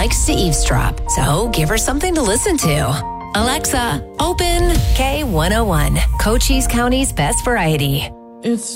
likes to eavesdrop, so give her something to listen to. Alexa, open K101, Cochise County's best variety. It's